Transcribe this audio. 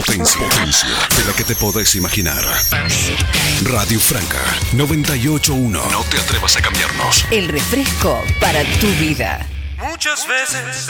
potencia de la que te podés imaginar. Radio Franca 98.1. No te atrevas a cambiarnos. El refresco para tu vida. Muchas veces